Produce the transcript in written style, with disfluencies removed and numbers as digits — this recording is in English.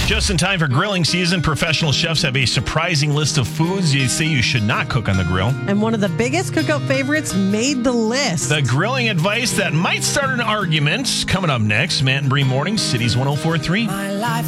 Just in time for grilling season, professional chefs have a surprising list of foods you say you should not cook on the grill. And one of the biggest cookout favorites made the list. The grilling advice that might start an argument. Coming up next, Matt and Bree Mornings, Cities 104.3.